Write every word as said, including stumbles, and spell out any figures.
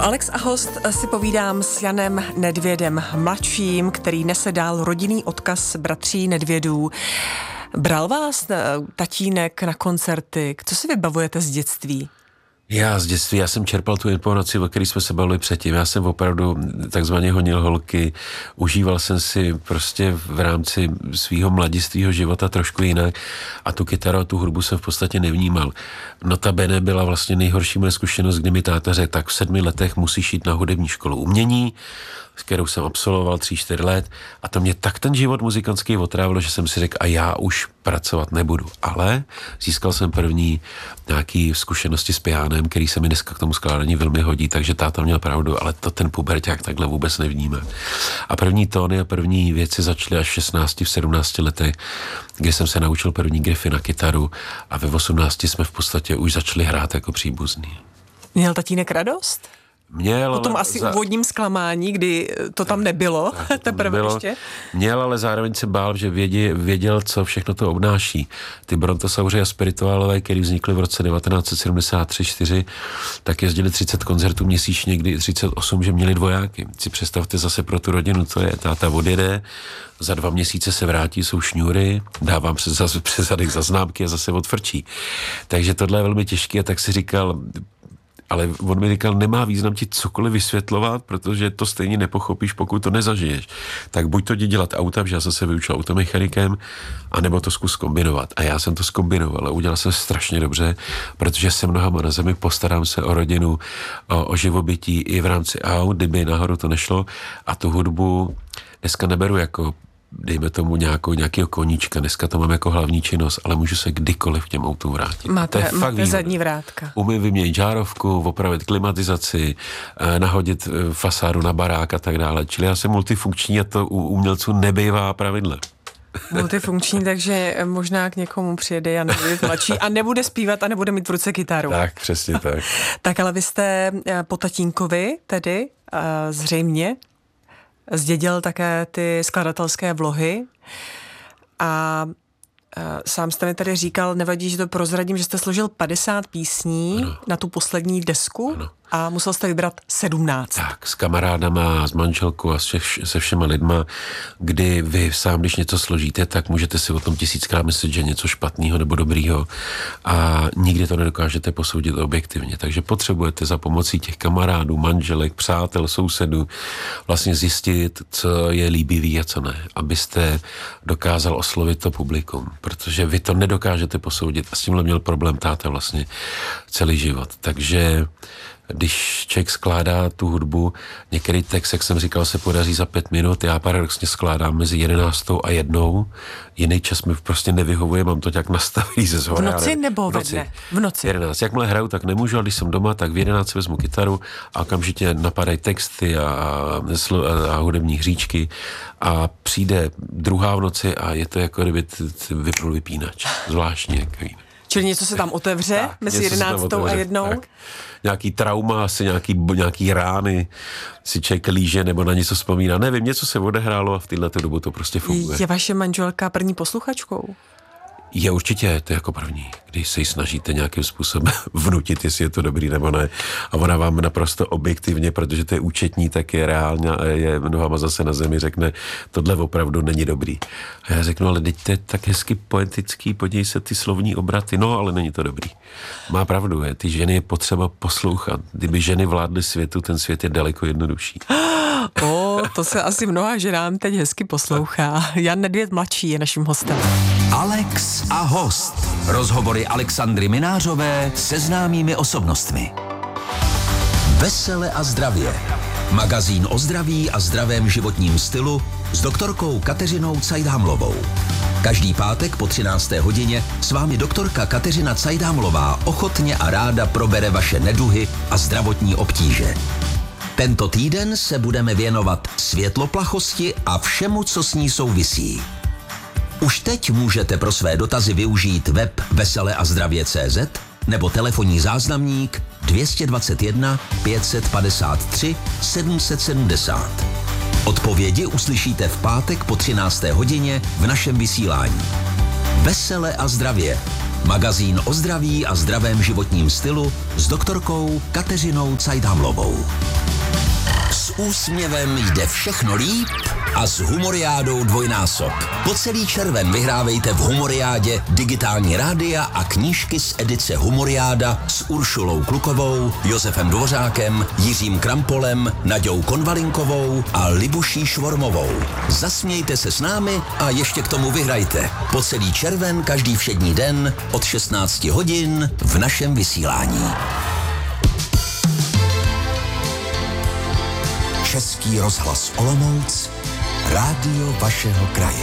Alex a host si povídám s Janem Nedvědem mladším, který nese dál rodinný odkaz bratří Nedvědů. Bral vás tatínek na koncerty? Co si vybavujete z dětství? Já z dětství, já jsem čerpal tu informaci, o který jsme se bavili předtím. Já jsem opravdu takzvaně honil holky, užíval jsem si prostě v rámci svého mladistvého života trošku jinak a tu kytaru a tu hudbu jsem v podstatě nevnímal. Notabene byla vlastně nejhorší moje zkušenost, kdy mi táta řekl, tak v sedmi letech musíš jít na hudební školu umění, s kterou jsem absolvoval tři, čtyři let a to mě tak ten život muzikantský otrávilo, že jsem si řekl, a já už pracovat nebudu. Ale získal jsem první nějaký zkušenosti s pianem, který se mi dneska k tomu skládání velmi hodí, takže táta měl pravdu, ale to ten puberťák takhle vůbec nevníme. A první tóny a první věci začaly až v šestnácti, v sedmnácti letech, kdy jsem se naučil první grify na kytaru a ve osmnácti jsme v podstatě už začali hrát jako příbuzný. Měl tatínek radost? Měl, po tom asi za... úvodním zklamání, kdy to tam nebylo, tak, to teprve nebylo. Ještě. Měl, ale zároveň se bál, že vědě, věděl, co všechno to obnáší. Ty brontosauři a spirituálové, který vznikly v roce devatenáct set sedmdesát tři čtyři, tak jezdili třicet koncertů měsíčně, někdy třicet osm, že měli dvojáky. Si představte zase pro tu rodinu, to je, táta odjede, za dva měsíce se vrátí, jsou šňůry, dávám přes, přes zadek zaznámky a zase odfrčí. Takže tohle je velmi těžké a tak si říkal, ale on mi říkal, nemá význam ti cokoliv vysvětlovat, protože to stejně nepochopíš, pokud to nezažiješ. Tak buď to jdi dělat auta, že já jsem se vyučil automechanikem, anebo to zkus kombinovat. A já jsem to zkombinoval a udělal jsem strašně dobře, protože jsem nohama na zemi, postarám se o rodinu, o, o živobytí i v rámci aut, kdyby nahoru to nešlo. A tu hudbu dneska neberu jako dejme tomu nějakou, nějakého koníčka, dneska to mám jako hlavní činnost, ale můžu se kdykoliv k těm autům vrátit. Máte, máte zadní vrátka. Umím vyměnit žárovku, opravit klimatizaci, nahodit fasádu na barák a tak dále. Čili já jsem multifunkční a to u umělců nebývá pravidle. Multifunkční, takže možná k někomu přijede Jan Nedvěd mladší a nebude zpívat a nebude mít v ruce kytaru. Tak, přesně tak. Tak ale vy jste po tatínkovi tedy zřejmě zdědil také ty skladatelské vlohy a sám jste mi tady říkal, nevadí, že to prozradím, že jste složil padesát písní ano. na tu poslední desku ano. a musel jste vybrat sedmnáct. Tak, s kamarádama, s manželkou a se, vš- se všema lidma, kdy vy sám, když něco složíte, tak můžete si o tom tisíckrát myslet, že něco špatného nebo dobrýho a nikdy to nedokážete posoudit objektivně. Takže potřebujete za pomocí těch kamarádů, manželek, přátel, sousedů vlastně zjistit, co je líbivý a co ne, abyste dokázal oslovit to publikum, protože vy to nedokážete posoudit a s tímhle měl problém táta vlastně celý život. Takže když člověk skládá tu hudbu, některý text, jak jsem říkal, se podaří za pět minut, já paradoxně skládám mezi jedenáctou a jednou, jiný čas mi prostě nevyhovuje, mám to nějak nastavený ze zhora. V noci nebo ve dne? V noci. jedenáct. Jakmile hraju, tak nemůžu, ale když jsem doma, tak v jedenáct vezmu kytaru a okamžitě napadají texty a, a, a hudební hříčky a přijde druhá v noci a je to jako kdyby vypnul vypínač. Zvláštně takový. Čili něco se tam otevře tak, mezi jedenáctou a jednou? Tak. Nějaký trauma, asi nějaký, nějaký rány si člověk líže nebo na něco vzpomíná. Nevím, něco se odehrálo a v této dobu to prostě funguje. Je vaše manželka první posluchačkou? Je určitě, to je jako první, když se jí snažíte nějakým způsobem vnutit, jestli je to dobrý nebo ne. A ona vám naprosto objektivně, protože to je účetní, tak je reálně, je nohama zase na zemi, řekne, tohle opravdu není dobrý. A já řeknu, ale teď to je tak hezky poetický, podívej se ty slovní obraty, no ale není to dobrý. Má pravdu, je, ty ženy je potřeba poslouchat. Kdyby ženy vládly světu, ten svět je daleko jednodušší. O, to se asi mnoha ženám teď hezky poslouchá. Jan Nedvěd mladší je naším hostem. Alex a host. Rozhovory Alexandry Minářové se známými osobnostmi. Vesele a zdravě. Magazín o zdraví a zdravém životním stylu s doktorkou Kateřinou Cajdámlovou. Každý pátek po třinácté hodině s vámi doktorka Kateřina Cajdámlová ochotně a ráda probere vaše neduhy a zdravotní obtíže. Tento týden se budeme věnovat světloplachosti a všemu, co s ní souvisí. Už teď můžete pro své dotazy využít web vesele a zdravě tečka cé zet nebo telefonní záznamník dvě stě dvacet jedna pět set padesát tři sedm set sedmdesát. Odpovědi uslyšíte v pátek po třinácté hodině v našem vysílání. Vesele a zdravě. Magazín o zdraví a zdravém životním stylu s doktorkou Kateřinou Cajdámlovou. S úsměvem jde všechno líp a s Humoriádou dvojnásob. Po celý červen vyhrávejte v Humoriádě digitální rádia a knížky z edice Humoriáda s Uršulou Klukovou, Josefem Dvořákem, Jiřím Krampolem, Naďou Konvalinkovou a Libuší Švormovou. Zasmějte se s námi a ještě k tomu vyhrajte. Po celý červen každý všední den od šestnáct hodin v našem vysílání. Český rozhlas Olomouc, rádio vašeho kraje.